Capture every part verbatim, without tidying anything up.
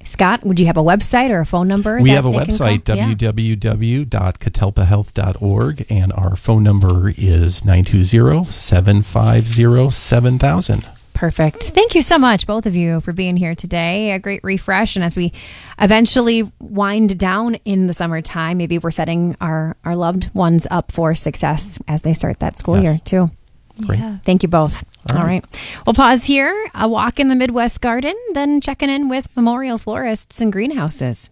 Scott, would you have a website or a phone number? We that have a they can website, call? w w w dot catalpa health dot org, and our phone number is nine two zero, seven five zero, seven thousand. Perfect. Thank you so much, both of you, for being here today. A great refresh. And as we eventually wind down in the summertime, maybe we're setting our, our loved ones up for success as they start that school Yes. year, too. Great. Yeah. Thank you both. All All right. right. We'll pause here, a walk in the Midwest Garden, then checking in with Memorial Florists and Greenhouses.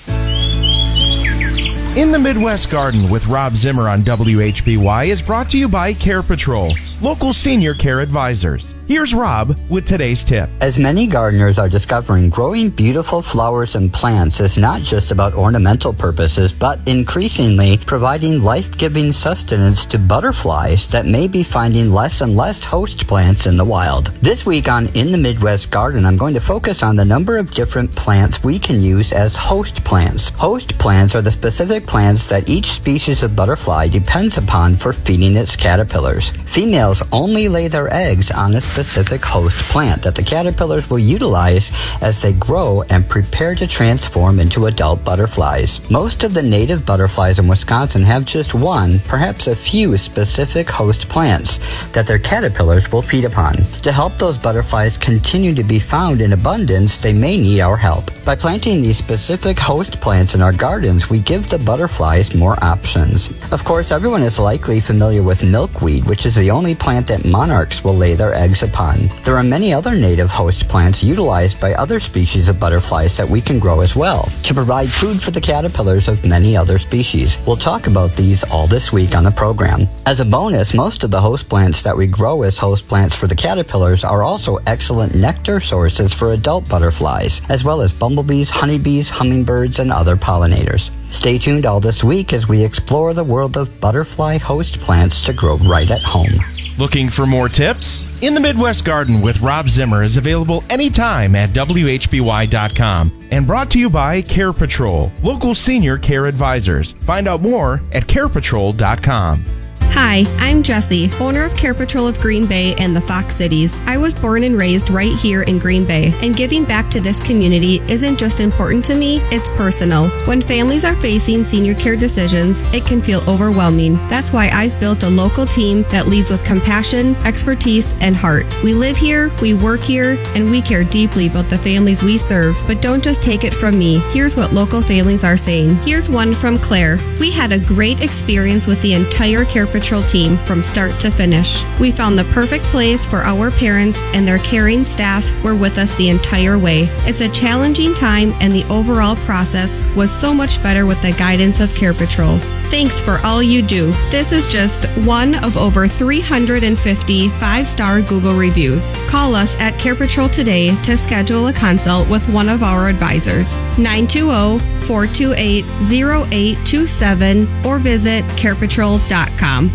In the Midwest Garden with Rob Zimmer on W H B Y is brought to you by Care Patrol, local senior care advisors. Here's Rob with today's tip. As many gardeners are discovering, growing beautiful flowers and plants is not just about ornamental purposes, but increasingly providing life-giving sustenance to butterflies that may be finding less and less host plants in the wild. This week on In the Midwest Garden, I'm going to focus on the number of different plants we can use as host plants. Host plants are the specific plants that each species of butterfly depends upon for feeding its caterpillars. Females only lay their eggs on a specific host plant that the caterpillars will utilize as they grow and prepare to transform into adult butterflies. Most of the native butterflies in Wisconsin have just one, perhaps a few specific host plants that their caterpillars will feed upon. To help those butterflies continue to be found in abundance, they may need our help. By planting these specific host plants in our gardens, we give the butterflies more options. Of course, everyone is likely familiar with milkweed, which is the only plant that monarchs will lay their eggs upon. There are many other native host plants utilized by other species of butterflies that we can grow as well to provide food for the caterpillars of many other species. We'll talk about these all this week on the program. As a bonus, most of the host plants that we grow as host plants for the caterpillars are also excellent nectar sources for adult butterflies, as well as bumblebees, honeybees, hummingbirds, and other pollinators. Stay tuned all this week as we explore the world of butterfly host plants to grow right at home. Looking for more tips? In the Midwest Garden with Rob Zimmer is available anytime at w h b y dot com and brought to you by Care Patrol, local senior care advisors. Find out more at care patrol dot com. Hi, I'm Jessie, owner of Care Patrol of Green Bay and the Fox Cities. I was born and raised right here in Green Bay, and giving back to this community isn't just important to me, it's personal. When families are facing senior care decisions, it can feel overwhelming. That's why I've built a local team that leads with compassion, expertise, and heart. We live here, we work here, and we care deeply about the families we serve. But don't just take it from me. Here's what local families are saying. Here's one from Claire. We had a great experience with the entire Care Patrol team from start to finish. We found the perfect place for our parents, and their caring staff were with us the entire way. It's a challenging time, and the overall process was so much better with the guidance of Care Patrol. Thanks for all you do. This is just one of over three hundred fifty five-star Google reviews. Call us at Care Patrol today to schedule a consult with one of our advisors. nine two zero, four two eight, zero eight two seven or visit care patrol dot com.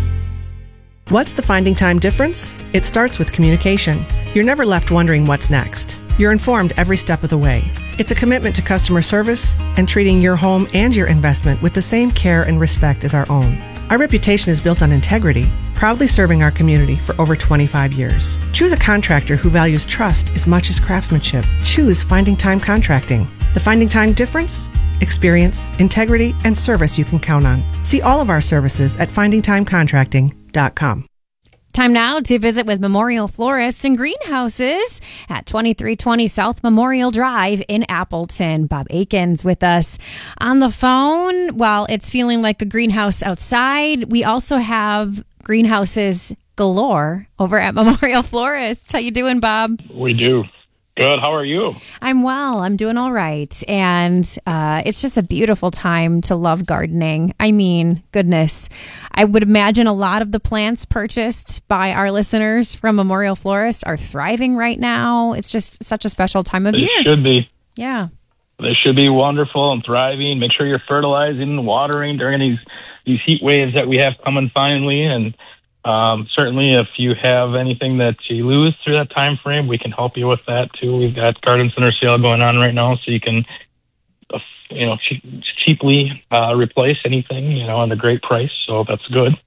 What's the finding time difference? It starts with communication. You're never left wondering what's next. You're informed every step of the way. It's a commitment to customer service and treating your home and your investment with the same care and respect as our own. Our reputation is built on integrity, proudly serving our community for over twenty-five years. Choose a contractor who values trust as much as craftsmanship. Choose Finding Time Contracting. The Finding Time difference? Experience, integrity, and service you can count on. See all of our services at finding time contracting dot com. Time now to visit with Memorial Florists and Greenhouses at twenty-three twenty South Memorial Drive in Appleton. Bob Aikens with us on the phone. While it's feeling like a greenhouse outside, we also have greenhouses galore over at Memorial Florists. How you doing, Bob? We do. Good. How are you? I'm well. I'm doing all right. And uh, it's just a beautiful time to love gardening. I mean, goodness. I would imagine a lot of the plants purchased by our listeners from Memorial Florist are thriving right now. It's just such a special time of They year. should be. Yeah. They should be wonderful and thriving. Make sure you're fertilizing and watering during these, these heat waves that we have coming finally. And Um, certainly, if you have anything that you lose through that time frame, we can help you with that too. We've got garden center sale going on right now, so you can, uh, you know, che- cheaply uh, replace anything, you know, at a great price. So that's good.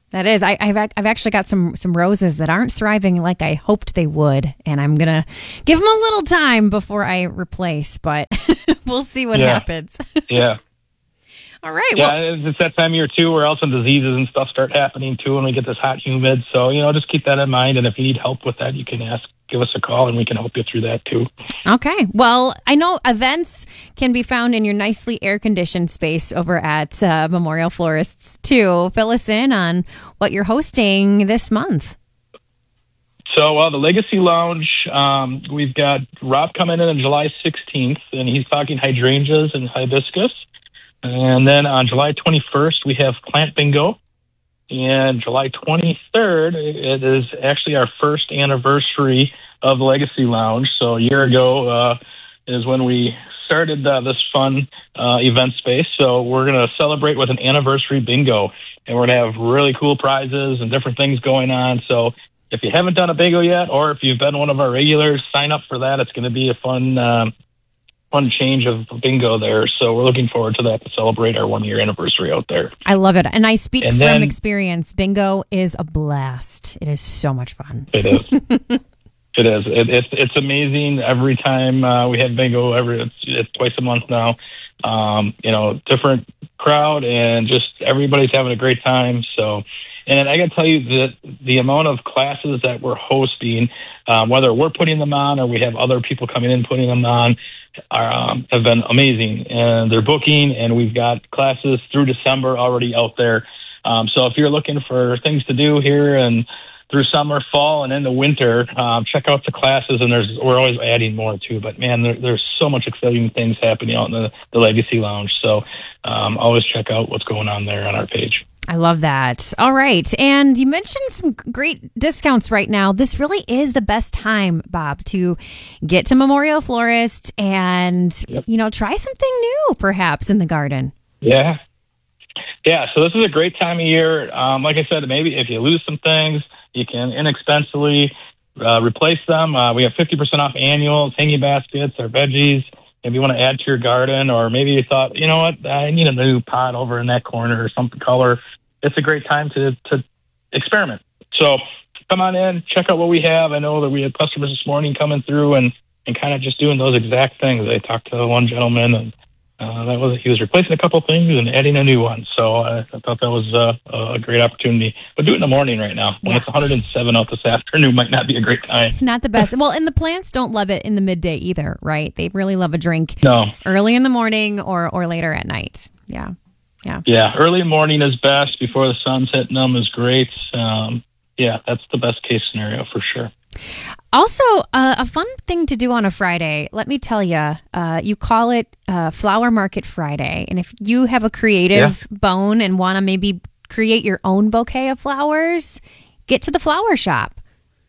That is. I, I've ac- I've actually got some some roses that aren't thriving like I hoped they would, and I'm gonna give them a little time before I replace. But we'll see what Yeah. happens. Yeah. All right. Yeah, Well, it's it's that time of year too where also diseases and stuff start happening too when we get this hot humid. So, you know, just keep that in mind. And if you need help with that, you can ask, give us a call and we can help you through that too. okay. Well, I know events can be found in your nicely air conditioned space over at uh, Memorial Florists too. Fill us in on what you're hosting this month. So, well, the Legacy Lounge, um, we've got Rob coming in on July sixteenth, and he's talking hydrangeas and hibiscus. And then on July twenty-first, we have Plant Bingo. And July twenty-third, it is actually our first anniversary of the Legacy Lounge. So a year ago uh, is when we started uh, this fun uh, event space. So we're going to celebrate with an anniversary bingo. And we're going to have really cool prizes and different things going on. So if you haven't done a bingo yet, or if you've been one of our regulars, sign up for that. It's going to be a fun um, fun change of bingo there. So we're looking forward to that to celebrate our one-year anniversary out there. I love it. And I speak And from then- experience. Bingo is a blast. It is so much fun. It is. It is. It, it's it's amazing every time uh, we have bingo. Every it's, it's twice a month now. Um, you know, different crowd and just everybody's having a great time. So, and I got to tell you that the amount of classes that we're hosting, um, whether we're putting them on or we have other people coming in putting them on, are, um, have been amazing. And they're booking, and we've got classes through December already out there. Um, so if you're looking for things to do here and through summer, fall, and into winter, um, check out the classes. And there's we're always adding more too. But man, there, there's so much exciting things happening out in the, the Legacy Lounge. So um, always check out what's going on there on our page. I love that. All right. And you mentioned some great discounts right now. This really is the best time, Bob, to get to Memorial Florist and, Yep. you know, try something new perhaps in the garden. Yeah. Yeah, so this is a great time of year. Um, like I said, maybe if you lose some things, you can inexpensively uh, replace them. Uh, we have fifty percent off annuals, hanging baskets, or veggies. If you want to add to your garden, or maybe you thought, you know what, I need a new pot over in that corner or something color. It's a great time to, to experiment. So come on in, check out what we have. I know that we had customers this morning coming through and, and kind of just doing those exact things. I talked to one gentleman, and uh, that was he was replacing a couple things and adding a new one. So uh, I thought that was uh, a great opportunity. But do it in the morning right now. When Yeah. it's one hundred seven out this afternoon, might not be a great time. Not the best. Well, and the plants don't love it in the midday either, right? They really love a drink No. early in the morning or, or later at night. Yeah. Yeah. Yeah, early morning is best. Before the sun's hitting them is great. Um, yeah, that's the best case scenario for sure. Also, uh, a fun thing to do on a Friday, let me tell you, uh, you call it uh, Flower Market Friday. And if you have a creative bone and want to maybe create your own bouquet of flowers, get to the flower shop.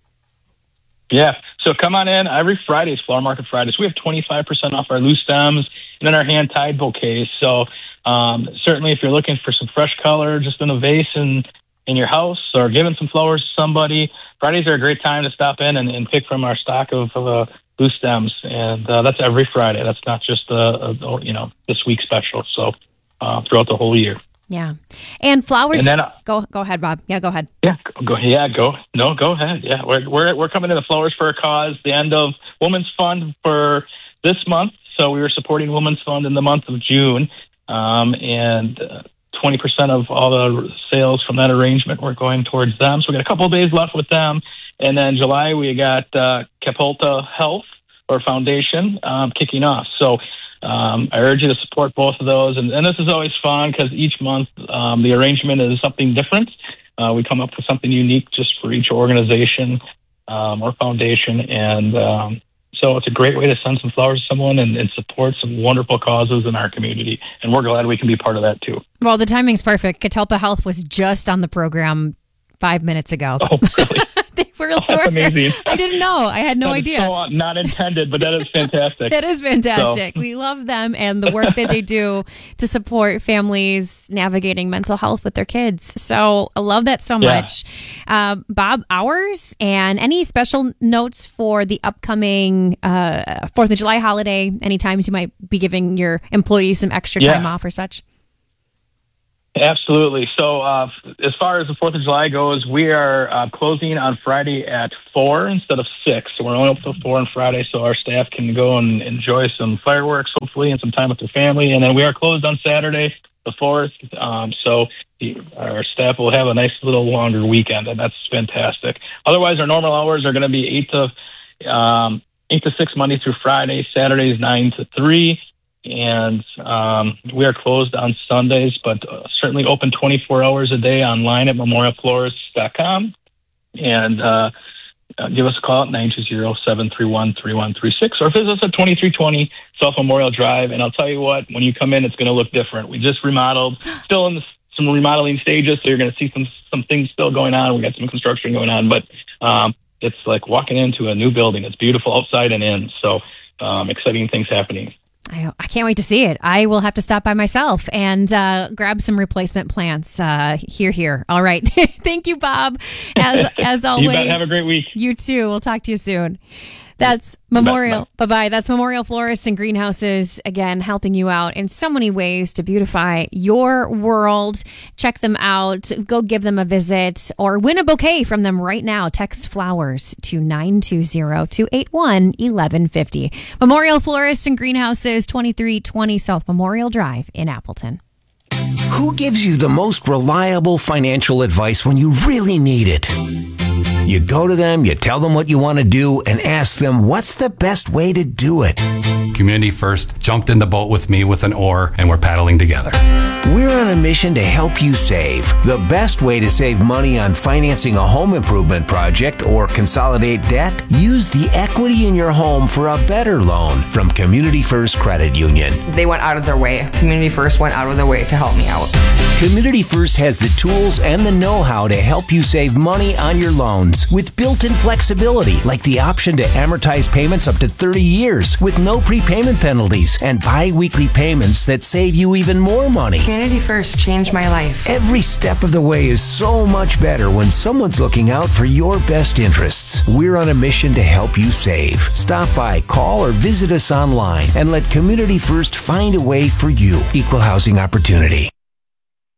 Yeah, so come on in. Every Friday is Flower Market Fridays. We have twenty-five percent off our loose stems and then our hand-tied bouquets. So um, certainly if you're looking for some fresh color just in a vase in, in your house or giving some flowers to somebody, Fridays are a great time to stop in and, and pick from our stock of uh, loose stems. And uh, that's every Friday. That's not just, uh, a, you know, this week's special. So uh, throughout the whole year. Yeah. And flowers. And then, uh, go go ahead, Bob. Yeah, go ahead. Yeah, go. Yeah, go. No, go ahead. Yeah, we're we're we're coming to the Flowers for a Cause, the end of Women's Fund for this month. So we were supporting Women's Fund in the month of June, um, and uh, twenty percent of all the sales from that arrangement were going towards them. So we got a couple of days left with them, and then July we got uh, Capolta Health or Foundation um, kicking off. So. Um, I urge you to support both of those. And, and this is always fun because each month um, the arrangement is something different. Uh, we come up with something unique just for each organization um, or foundation. And um, so it's a great way to send some flowers to someone and, and support some wonderful causes in our community. And we're glad we can be part of that too. Well, the timing's perfect. Catalpa Health was just on the program five minutes ago. Oh, really? They were, Oh, that's amazing. I didn't know. I had no That is idea. so not intended, but that is fantastic. That is fantastic. So. We love them and the work that they do to support families navigating mental health with their kids. So I love that so Yeah. much. Uh, Bob, hours and any special notes for the upcoming uh, fourth of July holiday? Any times you might be giving your employees some extra time Yeah. off or such? Absolutely. So uh, as far as the fourth of July goes, we are uh, closing on Friday at four instead of six. So we're only open till four on Friday so our staff can go and enjoy some fireworks, hopefully, and some time with their family. And then we are closed on Saturday, the fourth. Um, so the, our staff will have a nice little longer weekend, and that's fantastic. Otherwise, our normal hours are going to be eight to um, eight to six Monday through Friday. Saturdays nine to three. And um, we are closed on Sundays, but uh, certainly open twenty-four hours a day online at memorial florists dot com. And uh, uh, give us a call at nine two zero, seven three one, three one three six or visit us at twenty-three twenty South Memorial Drive. And I'll tell you what, when you come in, it's going to look different. We just remodeled, still in the, some remodeling stages, so you're going to see some, some things still going on. We got some construction going on, but um, it's like walking into a new building. It's beautiful outside and in. So um, exciting things happening. I, I can't wait to see it. I will have to stop by myself and uh, grab some replacement plants. Uh, here, here. All right. Thank you, Bob. As as always. You bet. Have a great week. You too. We'll talk to you soon. That's Memorial. Bye bye. That's Memorial Florists and Greenhouses, again, helping you out in so many ways to beautify your world. Check them out. Go give them a visit or win a bouquet from them right now. Text flowers to nine two zero, two eight one, one one five zero. Memorial Florists and Greenhouses, twenty-three twenty South Memorial Drive in Appleton. Who gives you the most reliable financial advice when you really need it? You go to them, you tell them what you want to do, and ask them what's the best way to do it. Community First jumped in the boat with me with an oar, and we're paddling together. We're on a mission to help you save. The best way to save money on financing a home improvement project or consolidate debt? Use the equity in your home for a better loan from Community First Credit Union. They went out of their way. Community First went out of their way to help me out. Community First has the tools and the know-how to help you save money on your loans with built-in flexibility, like the option to amortize payments up to thirty years with no prepayment penalties and bi-weekly payments that save you even more money. Community First changed my life. Every step of the way is so much better when someone's looking out for your best interests. We're on a mission to help you save. Stop by, call, or visit us online and let Community First find a way for you. Equal housing opportunity.